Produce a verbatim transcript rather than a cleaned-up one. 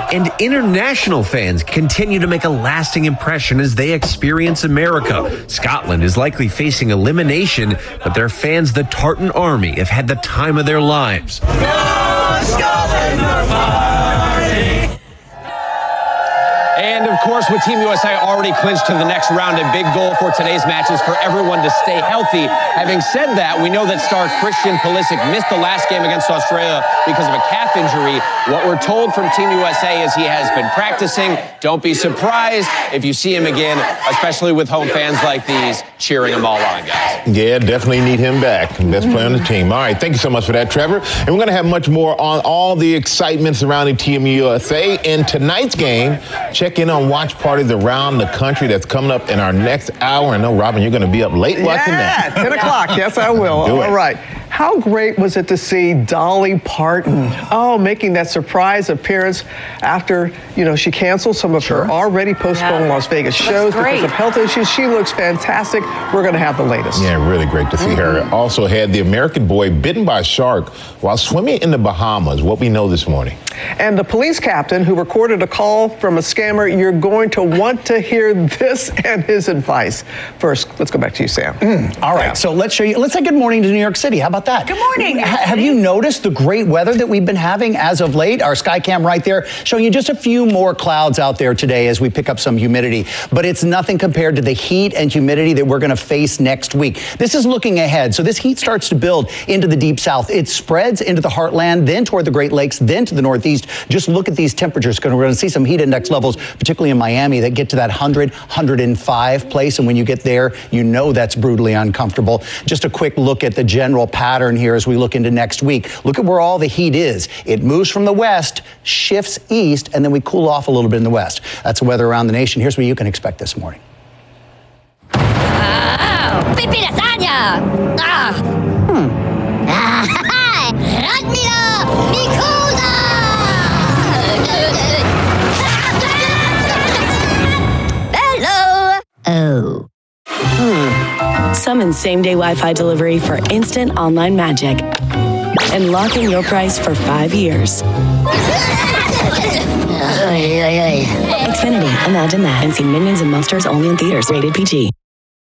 And international fans continue to make a lasting impression as they experience America. Scotland is likely facing elimination, but their fans, the Tartan Army, have had the time of their lives. Go Scotland, you're fighting. And, of course, with Team U S A already clinched to the next round, a big goal for today's match is for everyone to stay healthy. Having said that, we know that star Christian Pulisic missed the last game against Australia because of a calf injury. What we're told from Team U S A is he has been practicing. Don't be surprised if you see him again, especially with home fans like these cheering him all on, guys. Yeah, definitely need him back. Best player on the team. All right, thank you so much for that, Trevor. And we're going to have much more on all the excitement surrounding Team U S A. In tonight's game, check in on watch parties around the country that's coming up in our next hour. I know, Robin, you're going to be up late watching yeah, that. ten o'clock. Yes, I will. Do All it. right. How great was it to see Dolly Parton, oh, making that surprise appearance after, you know, she canceled some of sure. her already postponed yeah. Las Vegas shows because of health issues. She looks fantastic. We're going to have the latest. Yeah, really great to see mm-hmm. her. Also had the American boy bitten by a shark while swimming in the Bahamas. What we know this morning. And the police captain who recorded a call from a scammer, you're going to want to hear this and his advice. First, let's go back to you, Sam. Mm, all right, yeah. so let's show you. Let's say good morning to New York City. How about that? Good morning. Ha- have you noticed the great weather that we've been having as of late? Our sky cam right there showing you just a few more clouds out there today as we pick up some humidity. But it's nothing compared to the heat and humidity that we're going to face next week. This is looking ahead. So this heat starts to build into the deep south. It spreads into the heartland, then toward the Great Lakes, then to the northeast. Just look at these temperatures because we're going to see some heat index levels, particularly in Miami, that get to that one hundred, one hundred five place. And when you get there, you know that's brutally uncomfortable. Just a quick look at the general pattern here as we look into next week. Look at where all the heat is. It moves from the west, shifts east, and then we cool off a little bit in the west. That's the weather around the nation. Here's what you can expect this morning. Oh, pipi lasagna! Ah! Hmm. Ah, Radmila Mikusa! Hello! Oh. Hmm. Summon same-day Wi-Fi delivery for instant online magic. And lock in your price for five years. Xfinity, imagine that. And see Minions and Monsters only in theaters. Rated P G.